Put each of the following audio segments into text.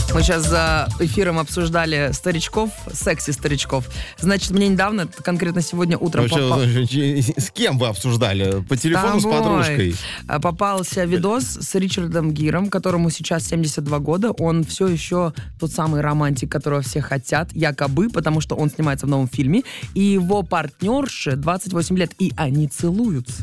Мы сейчас за эфиром обсуждали старичков, секси-старичков. Значит, мне недавно, конкретно сегодня утром... С кем вы обсуждали? По телефону с подружкой? Попался видос с Ричардом Гиром, которому сейчас 72 года. Он все еще тот самый романтик, которого все хотят, якобы, потому что он снимается в новом фильме. И его партнерше 28 лет, и они целуются.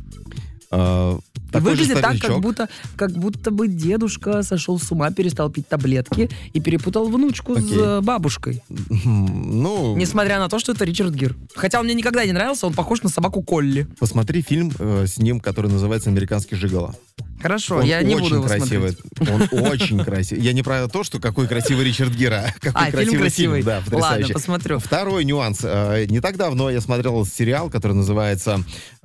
Выглядит так, как будто бы дедушка сошел с ума, перестал пить таблетки и перепутал внучку с бабушкой. Ну, несмотря на то, что это Ричард Гир. Хотя он мне никогда не нравился, он похож на собаку Колли. Посмотри фильм с ним, который называется «Американский жиголо». Хорошо, я не буду его смотреть. Он очень красивый. Я не про то, что какой красивый Ричард Гир, а какой красивый фильм. Да, потрясающий. Ладно, посмотрю. Второй нюанс. Не так давно я смотрел сериал, который называется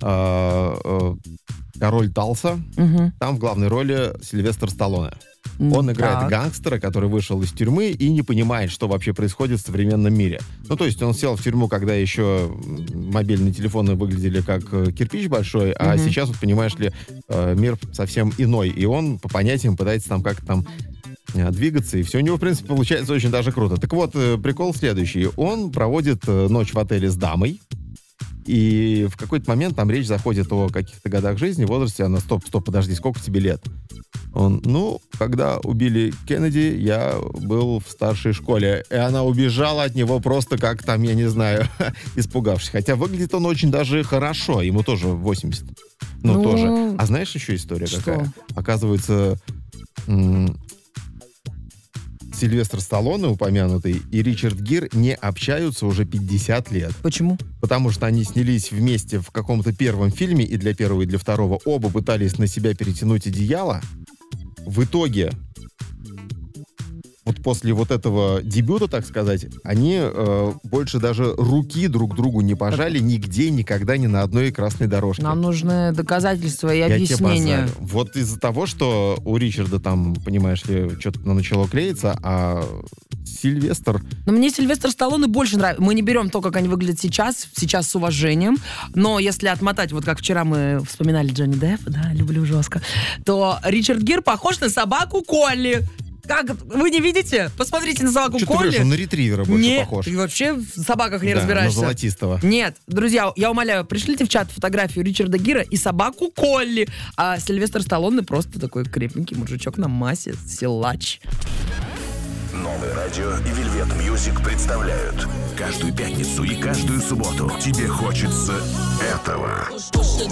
«Король Талса». Там в главной роли Сильвестр Сталлоне. Он играет гангстера, который вышел из тюрьмы и не понимает, что вообще происходит в современном мире. Ну, то есть он сел в тюрьму, когда еще мобильные телефоны выглядели как кирпич большой, а сейчас, вот, понимаешь ли, мир совсем иной. И он по понятиям пытается там как-то там двигаться, и все у него, в принципе, получается очень даже круто. Так вот, прикол следующий. Он проводит ночь в отеле с дамой, и в какой-то момент там речь заходит о каких-то годах жизни, возрасте. Она, стоп, подожди, сколько тебе лет? Он, когда убили Кеннеди, я был в старшей школе. И она убежала от него просто как там, я не знаю, испугавшись. Хотя выглядит он очень даже хорошо. Ему тоже 80. Тоже. А знаешь еще история какая? Оказывается, Сильвестр Сталлоне, упомянутый, и Ричард Гир не общаются уже 50 лет. Почему? Потому что они снялись вместе в каком-то первом фильме, и для первого, и для второго оба пытались на себя перетянуть одеяло. В итоге, вот после вот этого дебюта, так сказать, они больше даже руки друг другу не пожали нигде, никогда, ни на одной красной дорожке. Нам нужны доказательства и объяснения. Вот из-за того, что у Ричарда там, понимаешь ли, что-то начало клеиться, а Сильвестр... Но мне Сильвестр Сталлоне больше нравится. Мы не берем то, как они выглядят сейчас с уважением, но если отмотать, вот как вчера мы вспоминали Джонни Деппа, да, люблю жестко, то Ричард Гир похож на собаку Колли. Как? Вы не видите? Посмотрите на собаку Колли. Что ты говоришь, он на ретривера больше похож. Ты вообще в собаках не разбираешься. На золотистого. Нет, друзья, я умоляю, пришлите в чат фотографию Ричарда Гира и собаку Колли. А Сильвестр Сталлоне просто такой крепенький мужичок на массе, силач. Новое радио и Velvet Music представляют. Каждую пятницу и каждую субботу тебе хочется этого.